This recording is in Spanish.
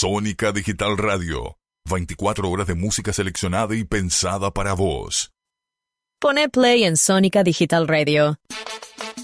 Sónica Digital Radio. 24 horas de música seleccionada y pensada para vos. Pone play en Sónica Digital Radio.